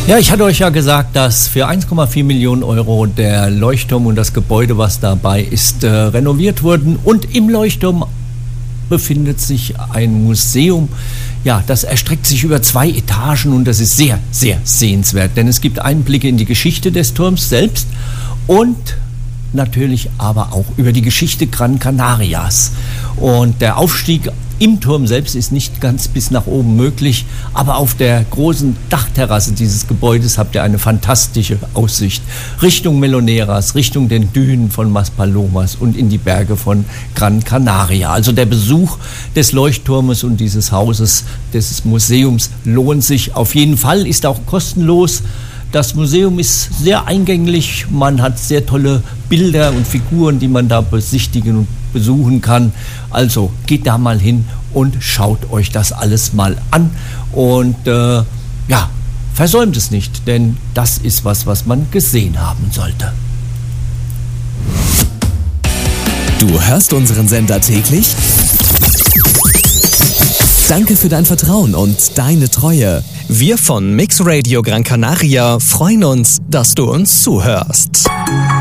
Ja, ich hatte euch ja gesagt, dass für 1,4 Millionen Euro der Leuchtturm und das Gebäude, was dabei ist, renoviert wurden. Und im Leuchtturm befindet sich ein Museum. Ja, das erstreckt sich über 2 Etagen und das ist sehr, sehr sehenswert. Denn es gibt Einblicke in die Geschichte des Turms selbst und natürlich aber auch über die Geschichte Gran Canarias. Und der Aufstieg im Turm selbst ist nicht ganz bis nach oben möglich, aber auf der großen Dachterrasse dieses Gebäudes habt ihr eine fantastische Aussicht Richtung Meloneras, Richtung den Dünen von Maspalomas und in die Berge von Gran Canaria. Also der Besuch des Leuchtturmes und dieses Hauses, des Museums lohnt sich auf jeden Fall, ist auch kostenlos. Das Museum ist sehr eingänglich, man hat sehr tolle Bilder und Figuren, die man da besichtigen und besuchen kann. Also geht da mal hin und schaut euch das alles mal an und versäumt es nicht, denn das ist was man gesehen haben sollte. Du hörst unseren Sender täglich? Danke für dein Vertrauen und deine Treue. Wir von Mix Radio Gran Canaria freuen uns, dass du uns zuhörst.